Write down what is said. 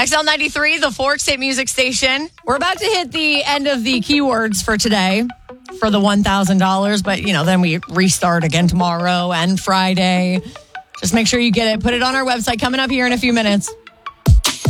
XL93, the Fork State Music Station. We're about to hit the end of the keywords for today for the $1,000, but then we restart again tomorrow and Friday. Just make sure you get it. Put it on our website coming up here in a few minutes.